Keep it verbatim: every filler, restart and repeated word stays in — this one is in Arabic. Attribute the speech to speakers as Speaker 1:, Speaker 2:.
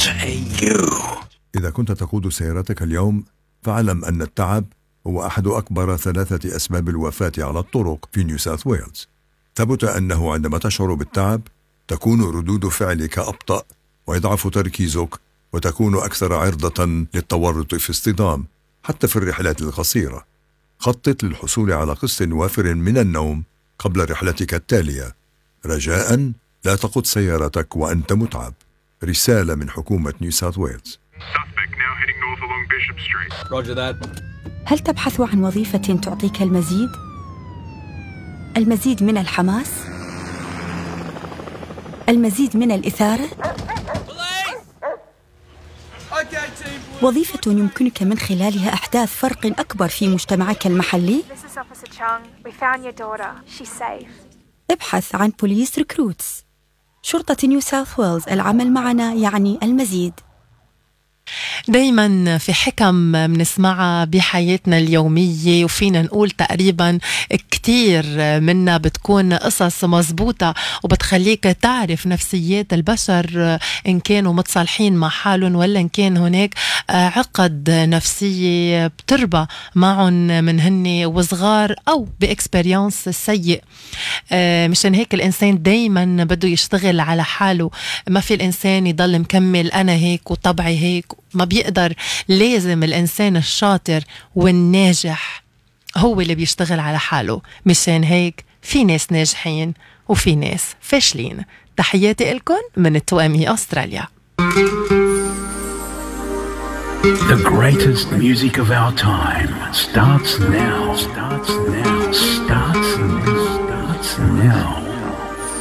Speaker 1: اي يو.
Speaker 2: إذا كنت تقود سيارتك اليوم فاعلم أن التعب هو أحد أكبر ثلاثة أسباب الوفاة على الطرق في نيو ساوث ويلز. ثبت أنه عندما تشعر بالتعب تكون ردود فعلك أبطأ ويضعف تركيزك وتكون أكثر عرضة للتورط في اصطدام حتى في الرحلات القصيرة. خطط للحصول على قسط وافر من النوم قبل رحلتك التالية. رجاء لا تقود سيارتك وأنت متعب. رسالة من حكومة نيو ساوث ويلز.
Speaker 3: هل تبحث عن وظيفة تعطيك المزيد؟ المزيد من الحماس؟ المزيد من الإثارة؟ وظيفة يمكنك من خلالها إحداث فرق أكبر في مجتمعك المحلي؟ ابحث عن بوليس ريكروتس. شرطة نيو ساوث ويلز، العمل معنا يعني المزيد.
Speaker 4: دايما في حكم بنسمعها بحياتنا اليومية، وفينا نقول تقريبا كتير منا بتكون قصص مزبوطة وبتخليك تعرف نفسيات البشر إن كانوا متصالحين مع حالهم ولا إن كان هناك عقد نفسية بتربى معهم من هن وصغار أو بإكسبريانس سيء. مشان هيك الإنسان دايما بده يشتغل على حاله. ما في الإنسان يضل مكمل أنا هيك وطبعي هيك، ما بيقدر. لازم الإنسان الشاطر والناجح هو اللي بيشتغل على حاله. مشان هيك في ناس ناجحين وفي ناس فاشلين. تحياتي لكم من التوأمي أستراليا.
Speaker 1: The greatest music of our time starts now, starts now, starts now, starts now.